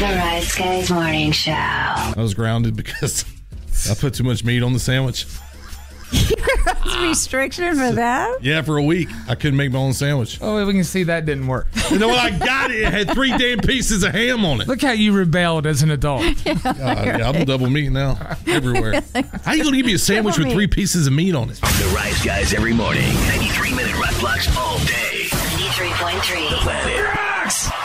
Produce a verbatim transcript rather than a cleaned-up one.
The Rice Guys Morning Show. I was grounded because I put too much meat on the sandwich. That's a restriction for that? Yeah, for a week. I couldn't make my own sandwich. Oh, we can see that didn't work. You know what? I got it. It had three damn pieces of ham on it. Look how you rebelled as an adult. Yeah, God, yeah, I'm double meat now. Everywhere. How you going to give me a sandwich with three pieces of meat on it? The Rice Guys every morning. ninety-three minute rock blocks all day. ninety-three point three. The Planet Rocks.